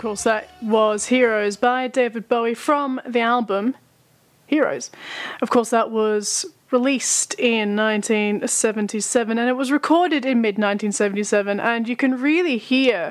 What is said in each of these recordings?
course, that was Heroes by David Bowie from the album Heroes. Of course, that was released in 1977 and it was recorded in mid-1977, and you can really hear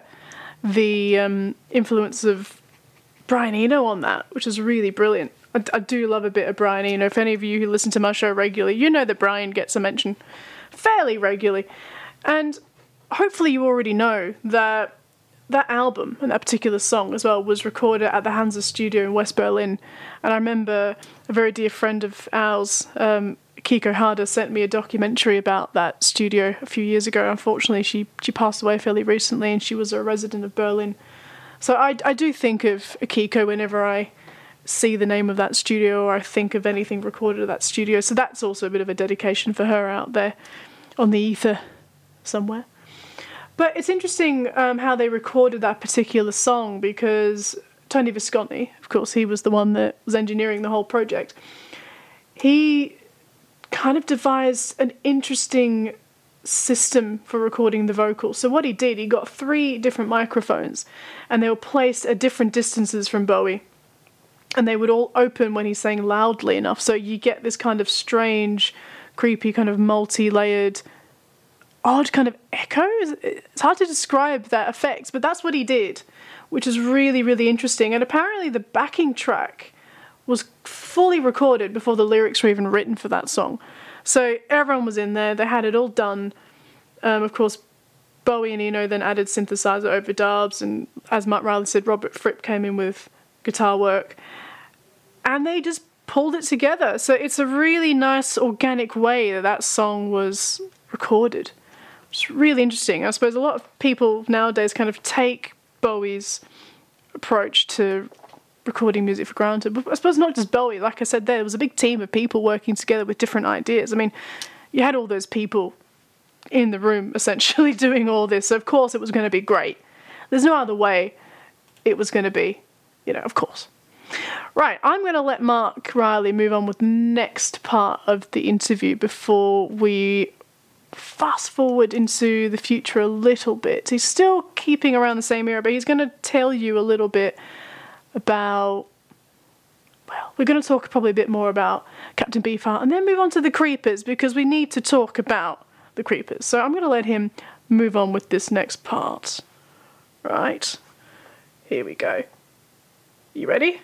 the influence of Brian Eno on that, which is really brilliant. I do love a bit of Brian Eno. If any of you who listen to my show regularly, you know that Brian gets a mention fairly regularly. And hopefully you already know that that album and that particular song as well was recorded at the Hansa Studio in West Berlin. And I remember a very dear friend of ours, Kiko Harder, sent me a documentary about that studio a few years ago. Unfortunately, she passed away fairly recently, and she was a resident of Berlin. So I do think of Kiko whenever I see the name of that studio or I think of anything recorded at that studio. So that's also a bit of a dedication for her out there on the ether somewhere. But it's interesting how they recorded that particular song, because Tony Visconti, of course, he was the one that was engineering the whole project. He kind of devised an interesting system for recording the vocals. So what he did, he got 3 different microphones, and they were placed at different distances from Bowie. And they would all open when he sang loudly enough. So you get this kind of strange, creepy, kind of multi-layered, odd kind of echo. It's hard to describe that effect, but that's what he did, which is really, really interesting. And apparently the backing track was fully recorded before the lyrics were even written for that song. So everyone was in there. They had it all done. Of course, Bowie and Eno then added synthesizer overdubs. And as Matt Riley said, Robert Fripp came in with guitar work. And they just pulled it together. So it's a really nice, organic way that song was recorded. It's really interesting. I suppose a lot of people nowadays kind of take Bowie's approach to recording music for granted. But I suppose not just Bowie. Like I said, there was a big team of people working together with different ideas. I mean, you had all those people in the room essentially doing all this. So of course it was going to be great. There's no other way it was going to be, of course. Right, I'm going to let Mark Riley move on with the next part of the interview before we fast forward into the future a little bit. He's still keeping around the same era, but he's going to tell you a little bit about, well, we're going to talk probably a bit more about Captain Beefheart and then move on to the Creepers, because we need to talk about the Creepers. So I'm going to let him move on with this next part. Right, here we go. You ready?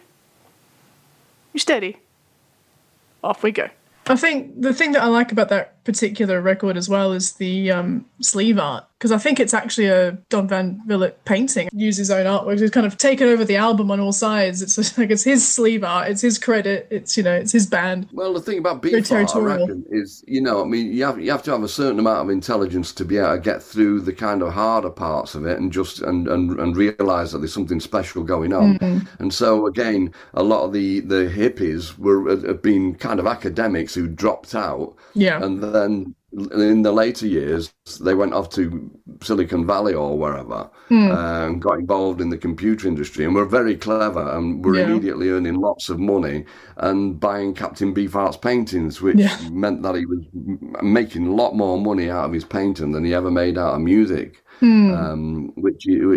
You steady? Off we go. I think the thing that I like about that particular record as well is the sleeve art, because I think it's actually a Don Van Vliet painting. He used his own artwork. He's kind of taken over the album on all sides. It's like it's his sleeve art, it's his credit, it's it's his band. Well, the thing about Beefheart, I reckon, is you have to have a certain amount of intelligence to be able to get through the kind of harder parts of it and just and realise that there's something special going on. Mm-hmm. And so again, a lot of the hippies have been kind of academics who dropped out. Yeah. And then in the later years, they went off to Silicon Valley or wherever and got involved in the computer industry and were very clever and were immediately earning lots of money and buying Captain Beefheart's paintings, which meant that he was making a lot more money out of his painting than he ever made out of music. Which